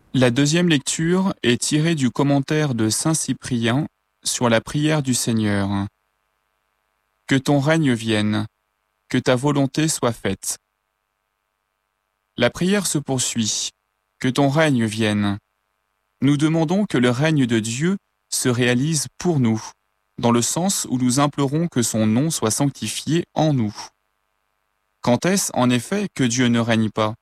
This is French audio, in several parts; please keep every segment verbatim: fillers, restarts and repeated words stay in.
La deuxième lecture est tirée du commentaire de saint Cyprien sur la prière du Seigneur. Que ton règne vienne, que ta volonté soit faite. La prière se poursuit. Que ton règne vienne. Nous demandons que le règne de Dieu se réalise pour nous, dans le sens où nous implorons que son nom soit sanctifié en nous. Quand est-ce, en effet, que Dieu ne règne pas?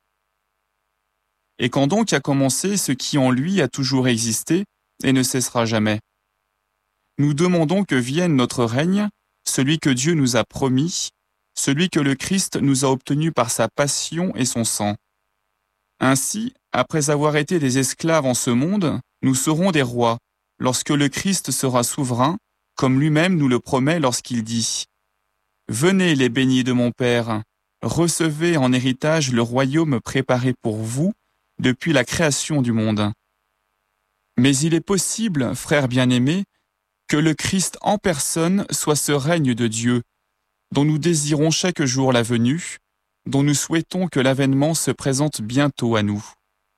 Et quand donc a commencé ce qui en lui a toujours existé et ne cessera jamais? Nous demandons que vienne notre règne, celui que Dieu nous a promis, celui que le Christ nous a obtenu par sa passion et son sang. Ainsi, après avoir été des esclaves en ce monde, nous serons des rois, lorsque le Christ sera souverain, comme lui-même nous le promet lorsqu'il dit « Venez les bénis de mon Père, recevez en héritage le royaume préparé pour vous depuis la création du monde. » Mais il est possible, frères bien-aimés, que le Christ en personne soit ce règne de Dieu, dont nous désirons chaque jour la venue, dont nous souhaitons que l'avènement se présente bientôt à nous.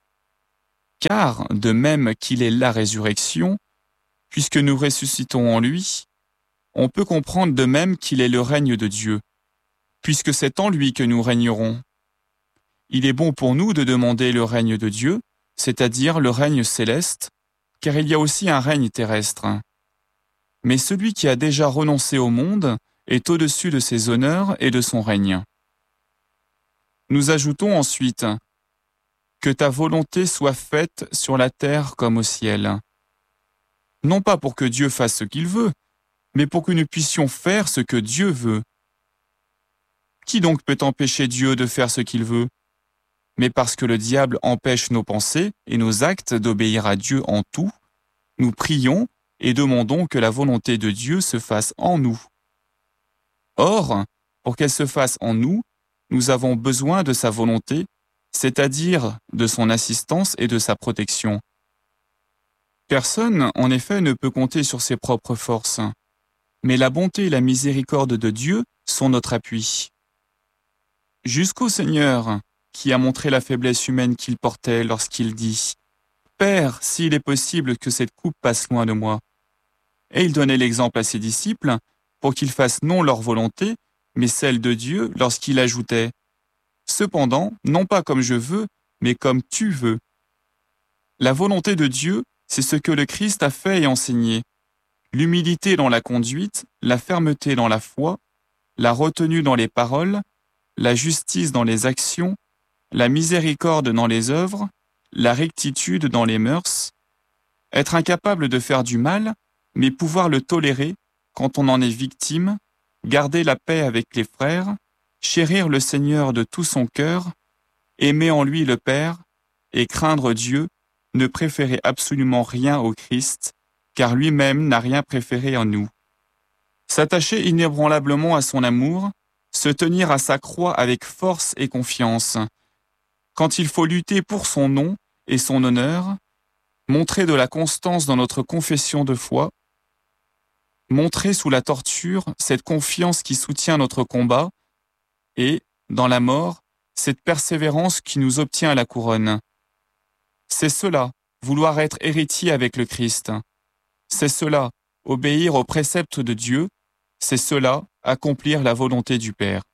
Car, de même qu'il est la résurrection, puisque nous ressuscitons en lui, on peut comprendre de même qu'il est le règne de Dieu, puisque c'est en lui que nous régnerons. Il est bon pour nous de demander le règne de Dieu, c'est-à-dire le règne céleste, car il y a aussi un règne terrestre. Mais celui qui a déjà renoncé au monde est au-dessus de ses honneurs et de son règne. Nous ajoutons ensuite « Que ta volonté soit faite sur la terre comme au ciel ». Non pas pour que Dieu fasse ce qu'il veut, mais pour que nous puissions faire ce que Dieu veut. Qui donc peut empêcher Dieu de faire ce qu'il veut? Mais parce que le diable empêche nos pensées et nos actes d'obéir à Dieu en tout, nous prions et demandons que la volonté de Dieu se fasse en nous. Or, pour qu'elle se fasse en nous, nous avons besoin de sa volonté, c'est-à-dire de son assistance et de sa protection. Personne, en effet, ne peut compter sur ses propres forces, mais la bonté et la miséricorde de Dieu sont notre appui. Jusqu'au Seigneur, qui a montré la faiblesse humaine qu'il portait lorsqu'il dit « Père, s'il est possible que cette coupe passe loin de moi ». Et il donnait l'exemple à ses disciples pour qu'ils fassent non leur volonté, mais celle de Dieu lorsqu'il ajoutait « Cependant, non pas comme je veux, mais comme tu veux ». La volonté de Dieu, c'est ce que le Christ a fait et enseigné. L'humilité dans la conduite, la fermeté dans la foi, la retenue dans les paroles, la justice dans les actions, la miséricorde dans les œuvres, la rectitude dans les mœurs, être incapable de faire du mal, mais pouvoir le tolérer quand on en est victime, garder la paix avec les frères, chérir le Seigneur de tout son cœur, aimer en lui le Père et craindre Dieu, ne préférer absolument rien au Christ, car lui-même n'a rien préféré en nous. S'attacher inébranlablement à son amour, se tenir à sa croix avec force et confiance, quand il faut lutter pour son nom et son honneur, montrer de la constance dans notre confession de foi, montrer sous la torture cette confiance qui soutient notre combat et, dans la mort, cette persévérance qui nous obtient la couronne. C'est cela, vouloir être héritier avec le Christ. C'est cela, obéir aux préceptes de Dieu. C'est cela, accomplir la volonté du Père.